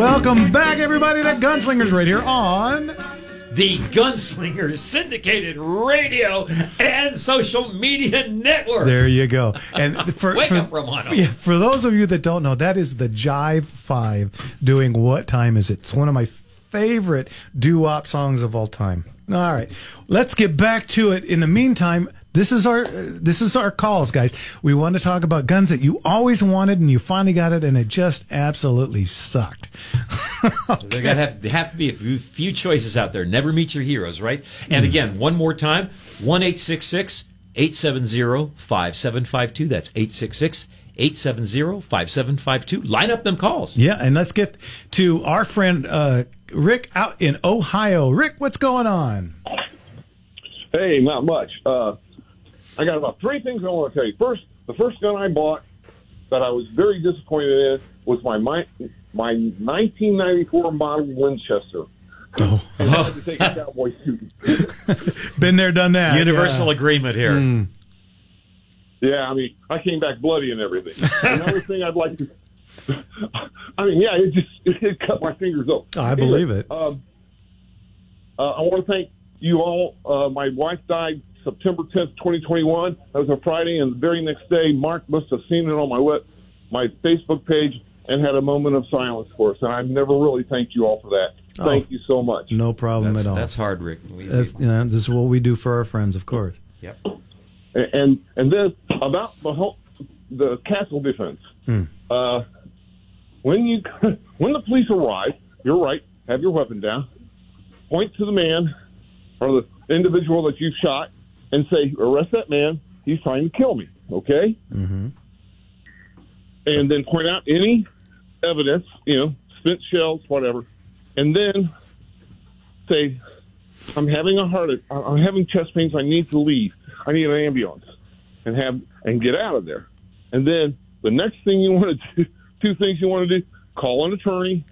Welcome back, everybody, to Gunslingers right here on the Gunslingers syndicated radio and social media network. There you go. And Wake up, Romano. Yeah, for those of you that don't know, that is the Jive 5 doing What Time Is It? It's one of my favorite doo-wop songs of all time. All right, let's get back to it. In the meantime, this is our calls, guys. We want to talk about guns that you always wanted and you finally got it, and it just absolutely sucked. Okay. There have to be a few choices out there. Never meet your heroes, right? And again, one more time, 1-866-870-5752. That's 866-870-5752. Line up them calls. Yeah, and let's get to our friend Rick out in Ohio. Rick, what's going on? Hey, not much. I got about three things I want to tell you. First, the first gun I bought that I was very disappointed in was my 1994 model Winchester. Oh. And I had to take a cowboy suit. Been there, done that. Universal agreement here. Yeah, I mean, I came back bloody and everything. Another thing I'd like to... I mean, yeah, it cut my fingers off. Oh, I believe it. I want to thank you all. My wife died September 10th, 2021. That was a Friday, and the very next day, Mark must have seen it on my Facebook page and had a moment of silence for us. And I've never really thanked you all for that. Thank you so much. No problem at all. That's hard, Rick. This is what we do for our friends, of course. Yep. And then about the castle defense. When the police arrive, you're right, have your weapon down, point to the man or the individual that you've shot and say, arrest that man, he's trying to kill me, okay? Mm-hmm. And then point out any evidence, spent shells, whatever, and then say, I'm having chest pains, I need to leave. I need an ambulance and get out of there. And then the next thing you want to do, two things you want to do, call an attorney,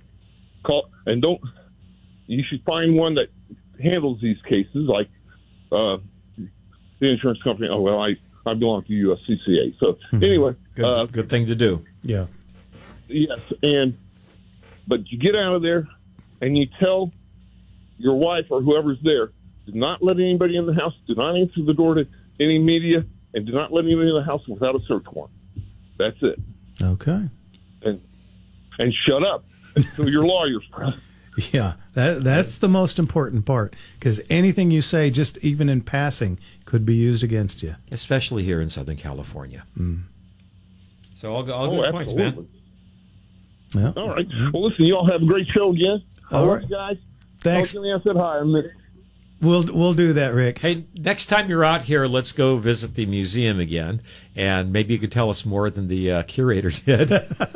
you should find one that handles these cases, like the insurance company. Oh, well, I belong to USCCA. So anyway. Good thing to do. Yeah. Yes. But you get out of there and you tell your wife or whoever's there, do not let anybody in the house, do not answer the door to any media, and do not let anybody in the house without a search warrant. That's it. Okay. And shut up until your lawyer's present. Yeah, that's the most important part, because anything you say, just even in passing, could be used against you. Especially here in Southern California. So all good points, man. Yeah. All right. Well, listen, you all have a great show again. I love you guys. Thanks. I said hi. We'll do that, Rick. Hey, next time you're out here, let's go visit the museum again, and maybe you could tell us more than the curator did.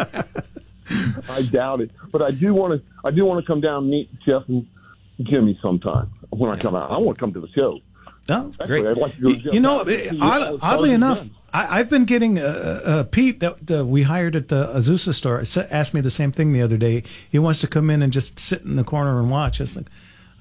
I doubt it, but I do want to come down and meet Jeff and Jimmy sometime when I come out. I want to come to the show. Oh, actually, great! I'd like to go to Jeff. Oddly enough, I've been getting Pete that we hired at the Azusa store asked me the same thing the other day. He wants to come in and just sit in the corner and watch. It's like,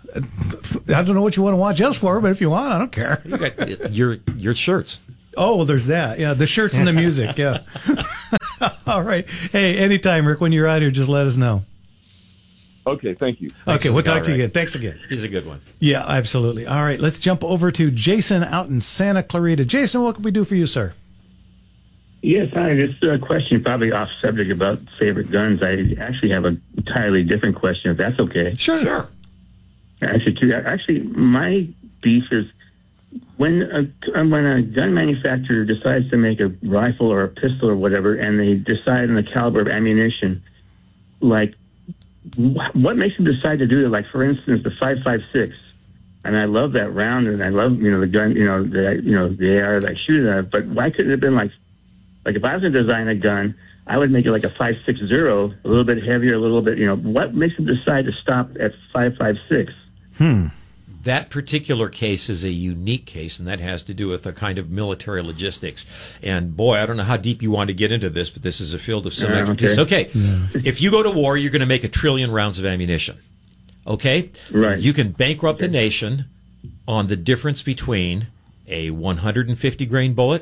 I don't know what you want to watch us for, but if you want, I don't care. You got your shirts. Oh, well, there's that. Yeah, the shirts and the music. Yeah. All right. Hey, anytime, Rick, when you're out here, just let us know. Okay, thank you. Okay, we'll talk to you again. Thanks again. He's a good one. Yeah, absolutely. All right, let's jump over to Jason out in Santa Clarita. Jason, what can we do for you, sir? Yes, hi. This is a question probably off subject about favorite guns. I actually have an entirely different question, if that's okay. Sure. Actually, my beef is when a gun manufacturer decides to make a rifle or a pistol or whatever, and they decide on the caliber of ammunition, like what makes them decide to do it? Like, for instance, the 5.56. And I love that round, and I love the gun, the AR that I shoot at. But why couldn't it have been like if I was going to design a gun, I would make it like a 5.60, a little bit heavier, a little bit. What makes them decide to stop at 5.56? That particular case is a unique case, and that has to do with a kind of military logistics. And boy, I don't know how deep you want to get into this, but this is a field of some expertise. Okay, If you go to war, you're going to make 1 trillion rounds of ammunition. Okay? Right. You can bankrupt the nation on the difference between a 150 grain bullet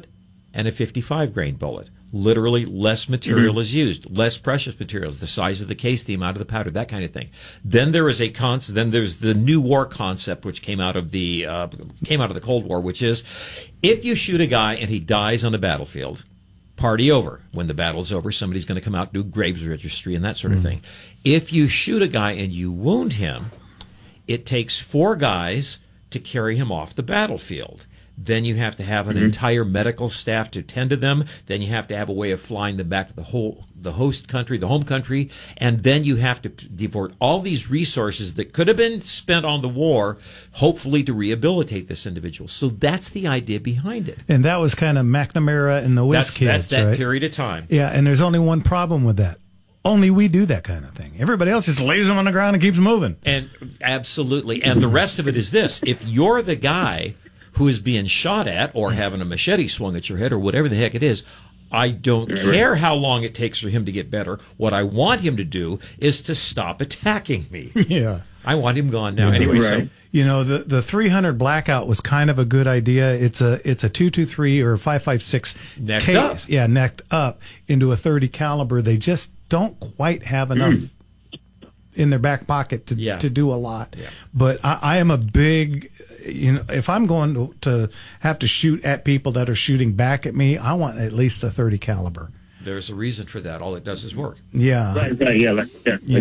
and a 55 grain bullet. Literally, less material is used, less precious materials, the size of the case, the amount of the powder, that kind of thing. Then there is then there's the new war concept, which came out of the Cold War, which is if you shoot a guy and he dies on the battlefield, party over. When the battle's over, somebody's going to come out and do graves registry and that sort of thing. If you shoot a guy and you wound him, it takes 4 guys to carry him off the battlefield. Then you have to have an entire medical staff to tend to them. Then you have to have a way of flying them back to the host country, the home country. And then you have to devote all these resources that could have been spent on the war, hopefully to rehabilitate this individual. So that's the idea behind it. And that was kind of McNamara and the Whiz Kids, That's that right? period of time. Yeah, and there's only one problem with that. Only we do that kind of thing. Everybody else just lays them on the ground and keeps moving. And absolutely. And the rest of it is this. If you're the guy who is being shot at or having a machete swung at your head or whatever the heck it is, I don't care how long it takes for him to get better. What I want him to do is to stop attacking me. Yeah. I want him gone now. Anyway, so you know, the 300 blackout was kind of a good idea. It's a 223 or 556 Necked case. up. Yeah, necked up into a 30 caliber. They just don't quite have enough in their back pocket to do a lot. Yeah. But I am a big, you know, if I'm going to have to shoot at people that are shooting back at me, I want at least a 30 caliber. there's a reason for that. All it does is work. Yeah. Right, yeah, like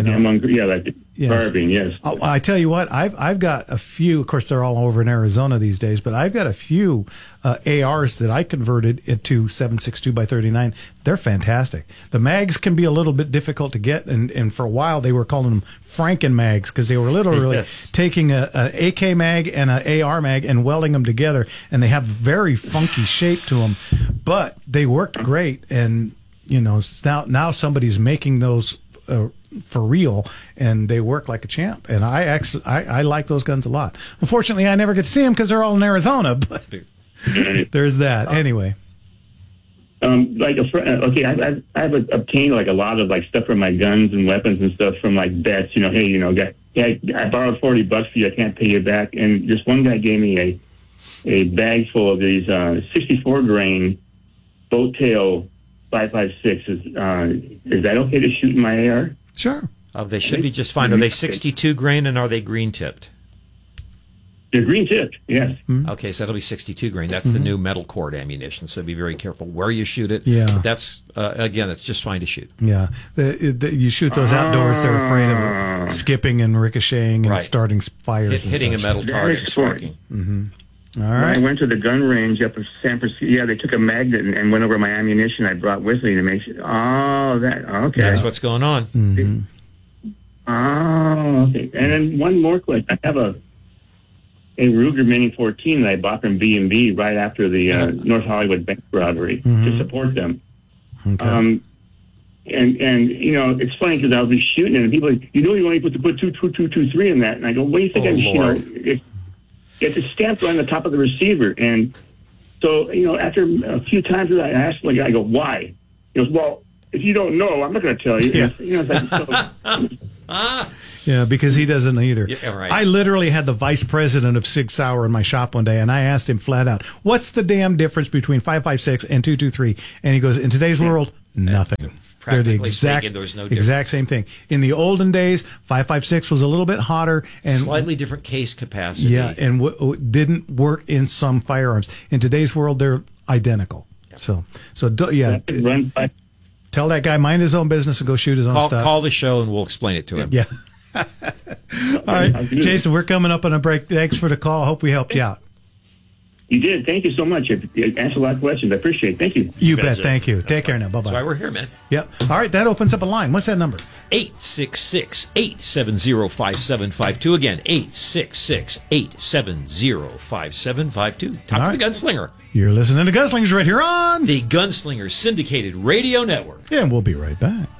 carbine, yes. I tell you what, I've got a few, of course they're all over in Arizona these days, but I've got a few ARs that I converted into 7.62 by 39. They're fantastic. The mags can be a little bit difficult to get, and for a while they were calling them Franken mags because they were literally taking an AK mag and an AR mag and welding them together, and they have very funky shape to them, but they worked great. And you know, now somebody's making those for real, and they work like a champ. And I like those guns a lot. Unfortunately, I never get to see them because they're all in Arizona. But there's that. Anyway, like I've obtained like a lot of like stuff for my guns and weapons and stuff from like vets. You know, hey, you know, I borrowed $40 for you. I can't pay you back. And just one guy gave me a bag full of these 64 grain boat tail 5.56. Is that okay to shoot in my AR? sure. They should be just fine. Are they 62 grain and are they green tipped? They're green tipped, yes. Okay, so that'll be 62 grain. That's the new metal cord ammunition. So be very careful where you shoot it. Yeah. But that's, again, it's just fine to shoot. Yeah. You shoot those outdoors, they're afraid of skipping and ricocheting and starting fires. Hitting a metal target and sparking. All right. I went to the gun range up in San Francisco. Yeah, they took a magnet and went over my ammunition I brought with me to make sure. Oh, okay. That's what's going on. Mm-hmm. Oh, okay. And then one more question. I have a Ruger Mini 14 that I bought from B&B right after the North Hollywood bank robbery to support them. Okay. And you know, it's funny because I'll be shooting and people are like, you know, you only put 2.23 in that. And I go, what do you think? It's a stamp on the top of the receiver. And so, you know, after a few times I asked the guy, I go, why? He goes, well, if you don't know, I'm not going to tell you. Yeah. You know, it's like, Yeah, because he doesn't either. Yeah, right. I literally had the vice president of Sig Sauer in my shop one day, and I asked him flat out, what's the damn difference between 5.56 and 2.23? And he goes, in today's world, nothing. They're the exact same thing. In the olden days, 5.56 was a little bit hotter and slightly different case capacity. Yeah, and didn't work in some firearms. In today's world, they're identical. Yeah. Tell that guy mind his own business and go shoot his own stuff. Call the show and we'll explain it to him. Yeah. All right, Jason, we're coming up on a break. Thanks for the call. Hope we helped you out. You did. Thank you so much. You answered a lot of questions. I appreciate it. Thank you. You bet. Thank you. Take care now. Bye-bye. That's why we're here, man. Yep. All right, that opens up a line. What's that number? 866-870-5752. Again, 866-870-5752. Talk to the Gunslinger. You're listening to Gunslingers right here on the Gunslinger Syndicated Radio Network. And we'll be right back.